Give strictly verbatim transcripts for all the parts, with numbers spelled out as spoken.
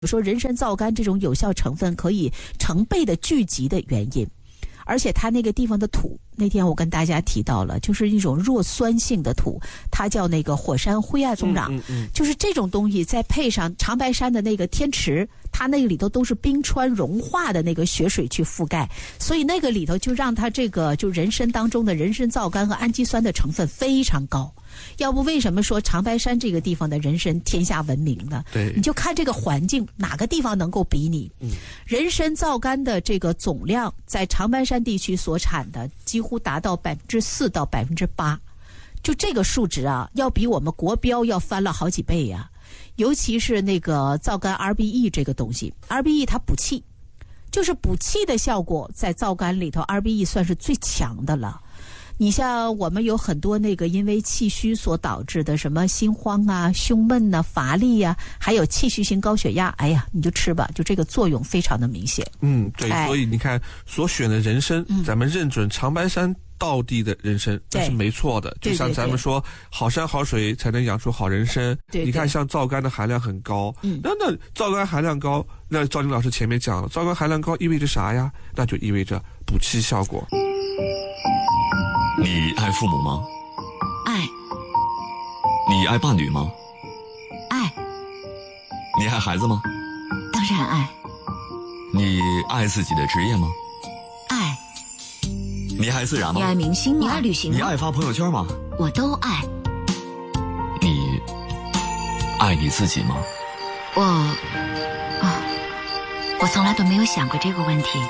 如说人参皂苷这种有效成分可以成倍的聚集的原因。而且它那个地方的土，那天我跟大家提到了，就是一种弱酸性的土，它叫那个火山灰啊棕壤、嗯嗯嗯、就是这种东西再配上长白山的那个天池，它那个里头都是冰川融化的那个雪水去覆盖，所以那个里头就让它这个就人参当中的人参皂苷和氨基酸的成分非常高。要不为什么说长白山这个地方的人参天下闻名呢？ 对， 你就看这个环境，哪个地方能够比拟？嗯，人参皂苷的这个总量在长白山地区所产的几乎达到百分之四到百分之八，就这个数值啊，要比我们国标要翻了好几倍呀、啊。尤其是那个皂苷 R B E 这个东西 ，R B E 它补气，就是补气的效果，在皂苷里头 R B E 算是最强的了。你像我们有很多那个因为气虚所导致的什么心慌啊、胸闷啊、乏力啊，还有气虚性高血压，哎呀，你就吃吧，就这个作用非常的明显。 嗯，对，哎、所以你看所选的人参、嗯，咱们认准长白山道地的人参，这是没错的。就像咱们说，好山好水才能养出好人参。 对对对， 你看像皂苷的含量很高，嗯，那那皂苷含量高，那赵林老师前面讲了，皂苷含量高意味着啥呀？那就意味着补气效果。 你爱父母吗？ 爱。 你爱伴侣吗？ 爱。 你爱孩子吗？ 当然爱。 你爱自己的职业吗？ 爱。 你爱自然吗？ 你爱明星吗？你爱旅行吗？ 你爱发朋友圈吗？ 我都爱。 你爱你自己吗？ 我啊，我从来都没有想过这个问题。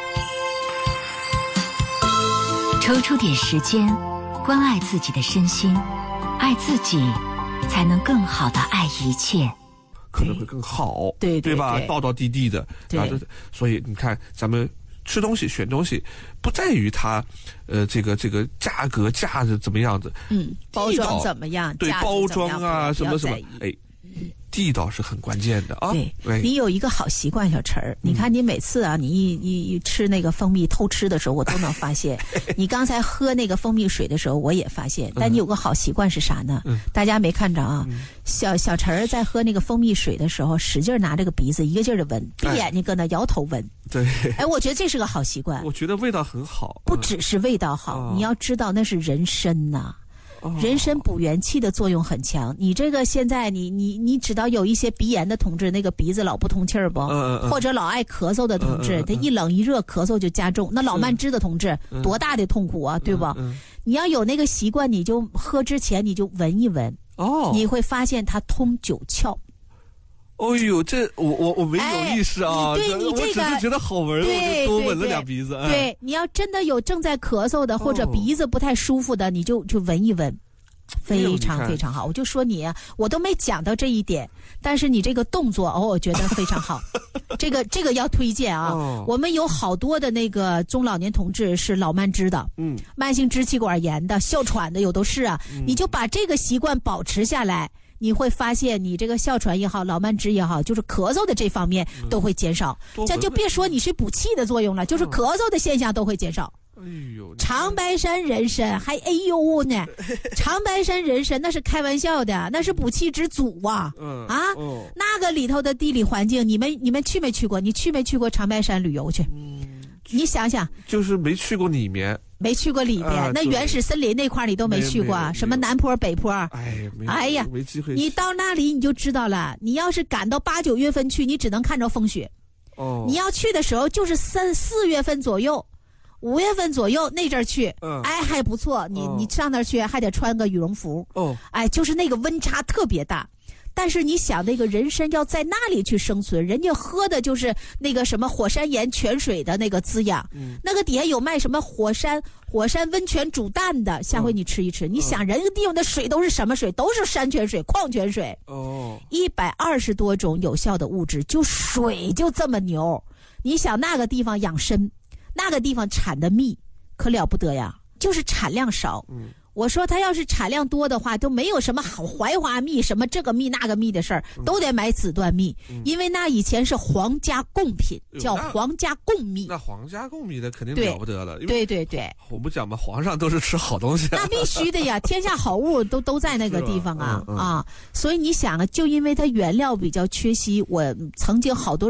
抽出点时间，关爱自己的身心，爱自己，才能更好的爱一切， 可能会更好， 对 对, 对吧？ 对道道地地的， 对。 啊、所以你看，咱们吃东西、选东西，不在于它，呃，这个这个价格价是怎么样子， 嗯，包装怎么样， 对，包装啊，什么什么，哎。地道是很关键的啊！ 对，你有一个好习惯，小陈儿，你看你每次啊，你一一一吃那个蜂蜜偷吃的时候，我都能发现。你刚才喝那个蜂蜜水的时候，我也发现。但你有个好习惯是啥呢？嗯、大家没看着啊？嗯、小小陈儿在喝那个蜂蜜水的时候，使劲拿这个鼻子一个劲儿的闻，闭眼睛搁那摇头闻。 对， 哎，我觉得这是个好习惯。 我觉得味道很好， 不只是味道好， 嗯、 你要知道那是人参呐、啊。人参补元气的作用很强，你这个现在你你你知道有一些鼻炎的同志，那个鼻子老不通气儿不、 嗯嗯， 或者老爱咳嗽的同志，他、嗯嗯、一冷一热咳嗽就加重。那老慢支的同志多大的痛苦啊，对吧、嗯嗯？你要有那个习惯，你就喝之前你就闻一闻，哦，你会发现它通九窍。 哦呦，这我我我没有意识啊！ 哎、对你这个， 我只是觉得好闻，我就多闻了两鼻子。 对，对对你要真的有正在咳嗽的或者鼻子不太舒服的，哦、你就就闻一闻，非常非常好。我就说你，我都没讲到这一点，但是你这个动作，哦，我觉得非常好。这个这个要推荐啊！哦、我们有好多的那个中老年同志是老慢支的，嗯，慢性支气管炎的、哮喘的，有都是啊。嗯、你就把这个习惯保持下来。你会发现，你这个哮喘也好，老慢支也好，就是咳嗽的这方面都会减少。这、嗯、样就别说你是补气的作用了，就是咳嗽的现象都会减少。 哎呦， 长白山人参还哎呦呢，长白山人参那是开玩笑的，那是补气之祖啊！嗯、啊、哦，那个里头的地理环境，你们你们去没去过？你去没去过长白山旅游去？嗯，你想想， 就是没去过里面。 没去过里边、呃，那原始森林那块你都没去过，什么南坡北坡？ 哎， 哎呀， 没机会。 你到那里你就知道了。你要是赶到八九月份去，你只能看着风雪。哦。你要去的时候就是三四月份左右，五月份左右那阵儿去，嗯，哎还不错。你、哦、你上那儿去还得穿个羽绒服。哦。哎，就是那个温差特别大。但是你想，那个人参要在那里去生存，人家喝的就是那个什么火山岩泉水的那个滋养，嗯、那个底下有卖什么火山火山温泉煮蛋的，下回你吃一吃。嗯、你想，人家地方的水都是什么水？都是山泉水、矿泉水。哦，一百二十多种有效的物质，就水就这么牛。你想那个地方养参，那个地方产的蜜可了不得呀，就是产量少。嗯。 我说他要是产量多的话，都没有什么好槐花蜜什么这个蜜那个蜜的事儿，都得买紫椴蜜，嗯、因为那以前是皇家贡品，叫皇家贡蜜。 那皇家贡蜜的肯定了不得了。 对对对， 我们讲嘛，皇上都是吃好东西、啊。 那必须的呀，天下好物都都在那个地方啊、嗯嗯、啊！所以你想啊，就因为它原料比较缺稀，我曾经好多。